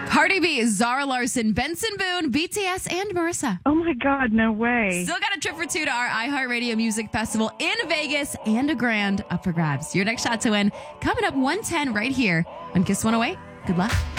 Cardi B, Zara Larson, Benson Boone, BTS, and Marissa. Oh my God, no way. Still got a trip for two to our iHeartRadio Music Festival in Vegas and a grand up for grabs. Your next shot to win coming up 110 right here on Kiss 108. Good luck.